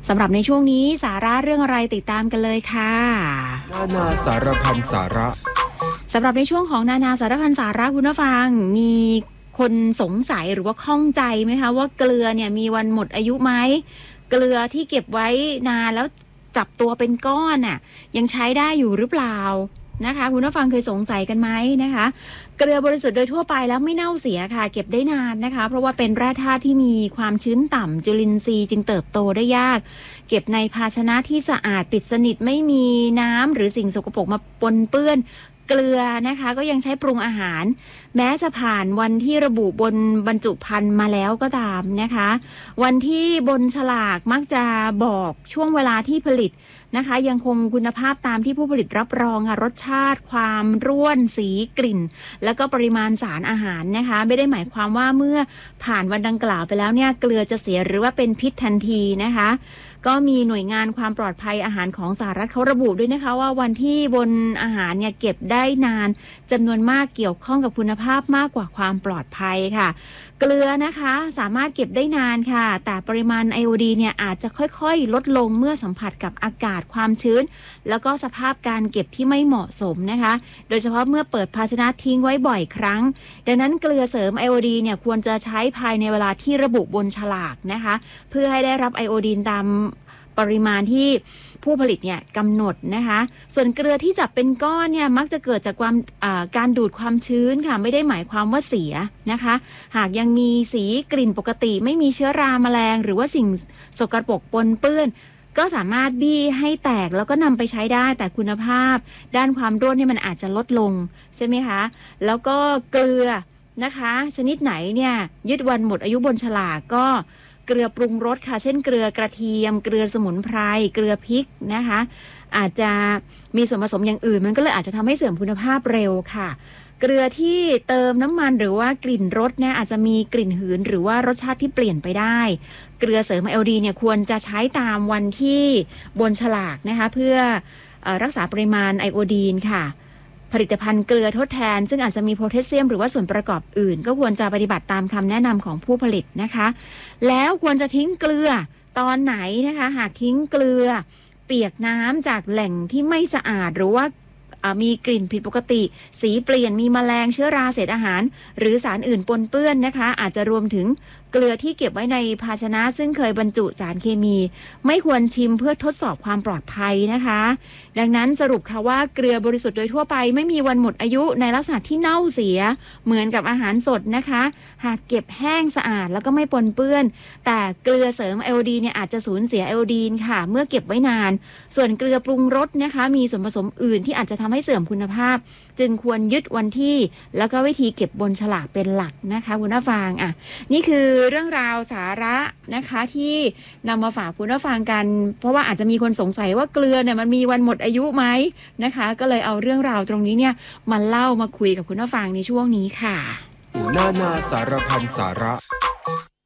สำหรับในช่วงนี้สาระเรื่องอะไรติดตามกันเลยค่ะนานาสารพันสาระสำหรับในช่วงของนานาสารพันสาระคุณผู้ฟังมีคนสงสัยหรือว่าข้องใจไหมคะว่าเกลือเนี่ยมีวันหมดอายุไหมเกลือที่เก็บไว้นานแล้วจับตัวเป็นก้อนน่ะยังใช้ได้อยู่หรือเปล่านะคะคุณผู้ฟังเคยสงสัยกันไหมนะคะเกลือบริสุทธิ์โดยทั่วไปแล้วไม่เน่าเสียค่ะเก็บได้นานนะคะเพราะว่าเป็นแร่ธาตุที่มีความชื้นต่ำจุลินทรีย์จึงเติบโตได้ยากเก็บในภาชนะที่สะอาดปิดสนิทไม่มีน้ำหรือสิ่งสกปรกมาปนเปื้อนเกลือนะคะก็ยังใช้ปรุงอาหารแม้จะผ่านวันที่ระบุบนบรรจุภัณฑ์มาแล้วก็ตามนะคะวันที่บนฉลากมักจะบอกช่วงเวลาที่ผลิตนะคะยังคงคุณภาพตามที่ผู้ผลิตรับรองรสชาติความร่วนสีกลิ่นแล้วก็ปริมาณสารอาหารนะคะไม่ได้หมายความว่าเมื่อผ่านวันดังกล่าวไปแล้วเนี่ยเกลือจะเสียหรือว่าเป็นพิษทันทีนะคะก็มีหน่วยงานความปลอดภัยอาหารของสหรัฐเขาระบุด้วยนะคะว่าวันที่บนอาหารเนี่ยเก็บได้นานจำนวนมากเกี่ยวข้องกับคุณภาพมากกว่าความปลอดภัยค่ะเกลือนะคะสามารถเก็บได้นานค่ะแต่ปริมาณไอโอดีนเนี่ยอาจจะค่อยๆลดลงเมื่อสัมผัสกับอากาศความชื้นแล้วก็สภาพการเก็บที่ไม่เหมาะสมนะคะโดยเฉพาะเมื่อเปิดภาชนะทิ้งไว้บ่อยครั้งดังนั้นเกลือเสริมไอโอดีนเนี่ยควรจะใช้ภายในเวลาที่ระบุบนฉลากนะคะเพื่อให้ได้รับไอโอดีนตามปริมาณที่ผู้ผลิตเนี่ยกำหนดนะคะส่วนเกลือที่จับเป็นก้อนเนี่ยมักจะเกิดจากการดูดความชื้นค่ะไม่ได้หมายความว่าเสียนะคะหากยังมีสีกลิ่นปกติไม่มีเชื้อราแมลงหรือว่าสิ่งสกปรกปนเปื้อนก็สามารถบี้ให้แตกแล้วก็นำไปใช้ได้แต่คุณภาพด้านความร่วนเนี่ยมันอาจจะลดลงใช่ไหมคะแล้วก็เกลือนะคะชนิดไหนเนี่ยยึดวันหมดอายุบนฉลากก็เกลือปรุงรสค่ะเช่นเกลือกระเทียมเกลือสมุนไพรเกลือพริกนะคะอาจจะมีส่วนผสมอย่างอื่นมันก็เลยอาจจะทำให้เสื่อมคุณภาพเร็วค่ะเกลือที่เติมน้ำมันหรือว่ากลิ่นรสเนี่ยอาจจะมีกลิ่นหืนหรือว่ารสชาติที่เปลี่ยนไปได้เกลือเสริมไอโอดีนเนี่ยควรจะใช้ตามวันที่บนฉลากนะคะเพื่อรักษาปริมาณไอโอดีนค่ะผลิตภัณฑ์เกลือทดแทนซึ่งอาจจะมีโพแทสเซียมหรือว่าส่วนประกอบอื่นก็ควรจะปฏิบัติตามคำแนะนำของผู้ผลิตนะคะแล้วควรจะทิ้งเกลือตอนไหนนะคะหากทิ้งเกลือเปียกน้ำจากแหล่งที่ไม่สะอาดหรือว่ามีกลิ่นผิดปกติสีเปลี่ยนมีแมลงเชื้อราเศษอาหารหรือสารอื่นปนเปื้อนนะคะอาจจะรวมถึงเกลือที่เก็บไว้ในภาชนะซึ่งเคยบรรจุสารเคมีไม่ควรชิมเพื่อทดสอบความปลอดภัยนะคะดังนั้นสรุปค่ะว่าเกลือบริสุทธิ์โดยทั่วไปไม่มีวันหมดอายุในลักษณะที่เน่าเสียเหมือนกับอาหารสดนะคะหากเก็บแห้งสะอาดแล้วก็ไม่ปนเปื้อนแต่เกลือเสริมไอโอดีนเนี่ยอาจจะสูญเสียไอโอดีนค่ะเมื่อเก็บไว้นานส่วนเกลือปรุงรสนะคะมีส่วนผสมอื่นที่อาจจะทำให้เสื่อมคุณภาพจึงควรยึดวันที่แล้วก็วิธีเก็บบนฉลากเป็นหลักนะคะคุณผู้ฟังนี่คือเรื่องราวสาระนะคะที่นำมาฝากคุณผู้ฟังกันเพราะว่าอาจจะมีคนสงสัยว่าเกลือเนี่ยมันมีวันหมดอายุไหมนะคะก็เลยเอาเรื่องราวตรงนี้เนี่ยมาเล่ามาคุยกับคุณผู้ฟังในช่วงนี้ค่ะนานาสารพันสาระ